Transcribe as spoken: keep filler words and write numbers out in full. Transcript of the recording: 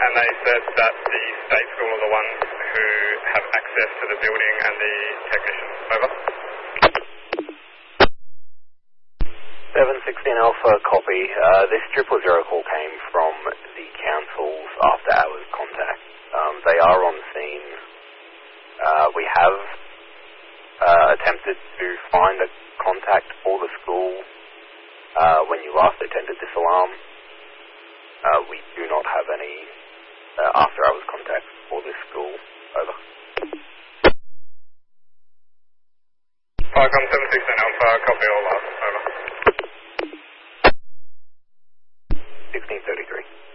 and they said that the state school are the ones who have access to the building and the technician. Over. seven sixteen Alpha, copy. Uh, this triple zero call came from the council's after hours contact. Um, they are on scene. Uh, we have uh, attempted to find a contact for the school uh, when you last attended this alarm. Uh, we do not have any uh, after hours contact for this school. Over. Falcon seven sixteen Alpha, copy all last. Over. sixteen thirty-three.